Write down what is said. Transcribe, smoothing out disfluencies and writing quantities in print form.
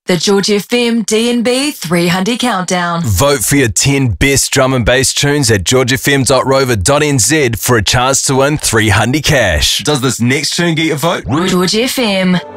The George FM D&B 300 Countdown. Vote for your 10 best drum and bass tunes at georgefm.rover.nz for a chance to win 300 cash. Does this next tune get your vote? George FM.